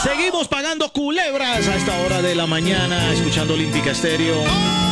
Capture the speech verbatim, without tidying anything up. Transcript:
Seguimos pagando culebras a esta hora de la mañana, escuchando Olímpica Estéreo.